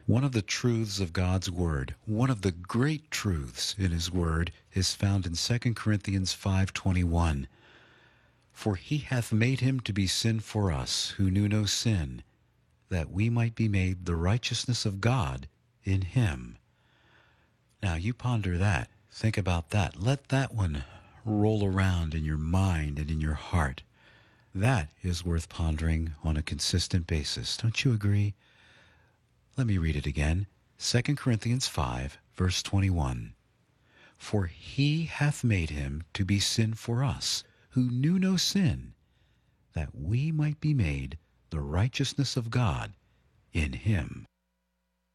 One of the truths of God's Word, one of the great truths in His Word, is found in 2 Corinthians 5:21. For He hath made him to be sin for us, who knew no sin, that we might be made the righteousness of God in Him. Now you ponder that. Think about that. Let that one roll around in your mind and in your heart. That is worth pondering on a consistent basis. Don't you agree? Let me read it again. 2 Corinthians 5, verse 21. For He hath made him to be sin for us, who knew no sin, that we might be made the righteousness of God in Him.